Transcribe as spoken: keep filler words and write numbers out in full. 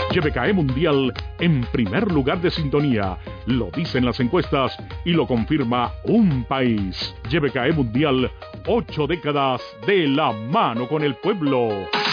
Y B K E Mundial en primer lugar de sintonía. Lo dicen las encuestas y lo confirma un país. Y B K E Mundial, ocho décadas de la mano con el pueblo.